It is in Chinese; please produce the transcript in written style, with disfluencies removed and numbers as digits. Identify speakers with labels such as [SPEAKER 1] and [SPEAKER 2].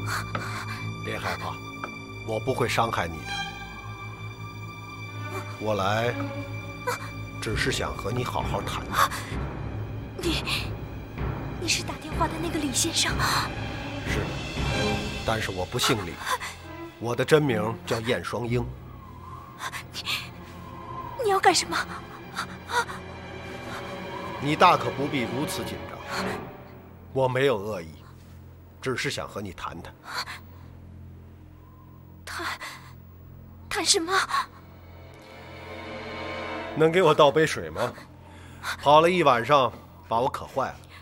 [SPEAKER 1] 别害怕，我不会伤害你的。我来，只是想和你好好谈谈。
[SPEAKER 2] 你是打电话的那个李先生？
[SPEAKER 1] 是的，但是我不姓李，我的真名叫燕双鹰。
[SPEAKER 2] 你要干什么？
[SPEAKER 1] 你大可不必如此紧张，我没有恶意，只是想和你谈谈。
[SPEAKER 2] 谈什么？
[SPEAKER 1] 能给我倒杯水吗？跑了一晚上，把我渴坏了。